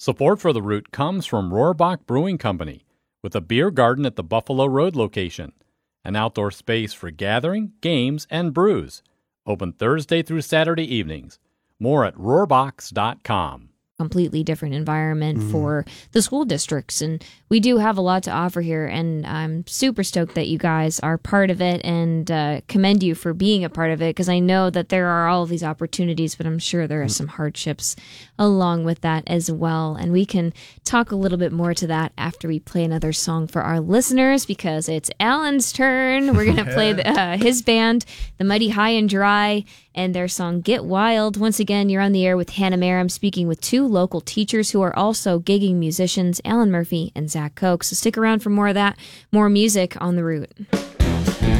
Support for The Root comes from Rohrbach Brewing Company, with a beer garden at the Buffalo Road location, an outdoor space for gathering, games, and brews. Open Thursday through Saturday evenings. More at rohrbachs.com. Completely different environment for the school districts, and we do have a lot to offer here, and I'm super stoked that you guys are part of it, and commend you for being a part of it, because I know that there are all of these opportunities, but I'm sure there are some hardships along with that as well, and we can talk a little bit more to that after we play another song for our listeners, because it's Alan's turn. We're going to play his band, The Mighty High and Dry, and their song Get Wild. Once again, you're on the air with Hannah Merrim, speaking with two local teachers who are also gigging musicians, Alan Murphy and Zach Koch. So stick around for more of that, more music on The Root.